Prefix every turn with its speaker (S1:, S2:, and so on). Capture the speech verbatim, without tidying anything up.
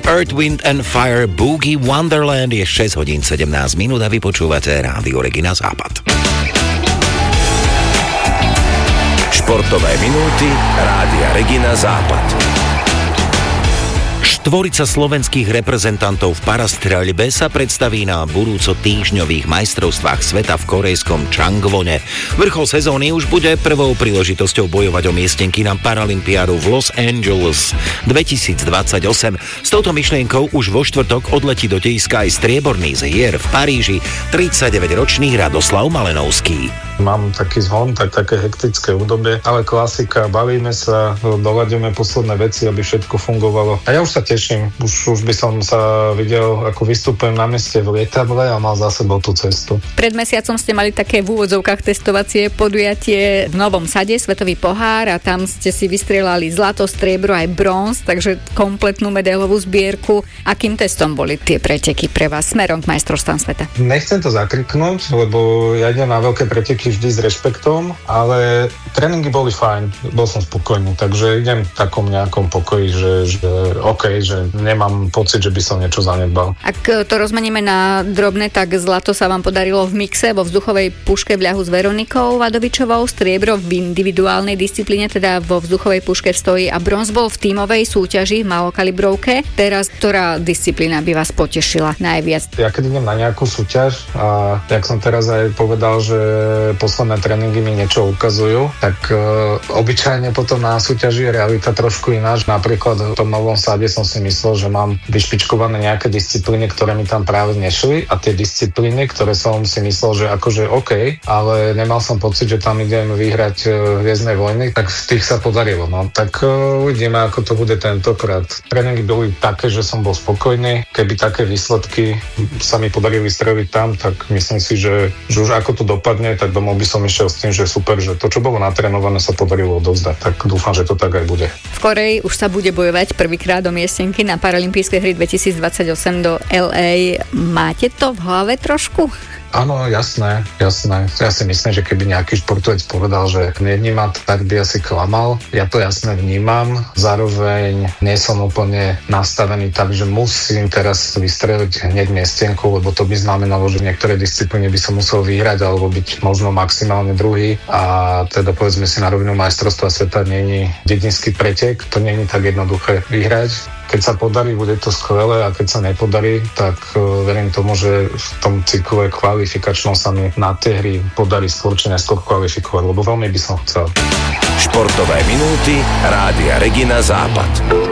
S1: Earth, Wind and Fire, Boogie Wonderland. Je šesť hodín sedemnásť minút a vy počúvate Rádio Regina Západ.
S2: Športové minúty Rádia Regina Západ.
S1: Štvorica slovenských reprezentantov v parastreľbe sa predstaví na budúco týždňových majstrovstvách sveta v korejskom Changwone. Vrchol sezóny už bude prvou príležitosťou bojovať o miestenky na Paralympiádu v Los Angeles dvetisícdvadsaťosem. S touto myšlienkou už vo štvrtok odletí do dejiska aj strieborný z hier v Paríži tridsaťdeväťročný Radoslav Malenovský.
S3: Mám taký zhon, tak také hektické obdobie, ale klasika, bavíme sa, doľaďujeme posledné veci, aby všetko fungovalo. A ja už sa teším, už, už by som sa videl, ako vystúpem na meste v lietadle a mal za sebou tú cestu.
S4: Pred mesiacom ste mali také v úvodzovkách testovacie podujatie v Novom Sade, Svetový pohár, a tam ste si vystrieľali zlato, striebro aj bronz, takže kompletnú medailovú zbierku. Akým testom boli tie preteky pre vás smerom k majstrovstvám sveta?
S3: Nechcem to zakriknúť, lebo ja idem na veľké preteky vždy s rešpektom, ale tréningy boli fajn, bol som spokojný, takže idem v takom nejakom pokoji, že, že OK, že nemám pocit, že by som niečo zanedbal.
S4: Ak to rozmeníme na drobné, tak zlato sa vám podarilo v mixe vo vzduchovej puške v ľahu s Veronikou Vadovičovou, striebro v individuálnej disciplíne, teda vo vzduchovej puške v stoji, a bronz bol v tímovej súťaži v malokalibrovke. Teraz, ktorá disciplína by vás potešila najviac?
S3: Ja keď idem na nejakú súťaž a jak som teraz aj povedal, že posledné tréningy mi niečo ukazujú, tak e, obyčajne potom na súťaži je realita trošku iná. Napríklad v tom Novom Sade som si myslel, že mám vyšpičkované nejaké disciplíny, ktoré mi tam práve nešli, a tie disciplíny, ktoré som si myslel, že akože OK, ale nemal som pocit, že tam idem vyhrať e, Hviezdne vojny, tak z tých sa podarilo. No. Tak e, uvidíme, ako to bude tentokrát. Tréningy boli také, že som bol spokojný. Keby také výsledky sa mi podarili streliť tam, tak myslím si, že, že už ako to dopadne, tak domov by som išiel s tým, že super, že to, čo bolo natrénované, sa podarilo odovzdať. Tak dúfam, že to tak aj bude.
S4: V Koreji už sa bude bojovať prvýkrát o miestenky na Paralympijské hry dvetisícdvadsaťosem do el ej. Máte to v hlave trošku?
S3: Áno, jasné, jasné. Ja si myslím, že keby nejaký športovec povedal, že nevníma, tak by asi klamal. Ja to jasne vnímam. Zároveň nie som úplne nastavený tak, že musím teraz vystreliť hneď miestenku, lebo to by znamenalo, že niektoré disciplíny by som musel vyhrať alebo byť možno maximálne druhý. A teda povedzme si na rovinu majstrovstva sveta nie je dedinský pretek, to nie je tak jednoduché vyhrať. Keď sa podarí, bude to skvelé, a keď sa nepodarí, tak uh, verím tomu, že v tom cykle kvalifikačnom sa mi na tie hry podarí skôr či neskôr kvalifikovať, lebo veľmi by som chcel.
S2: Športové minúty Rádia Regina Západ.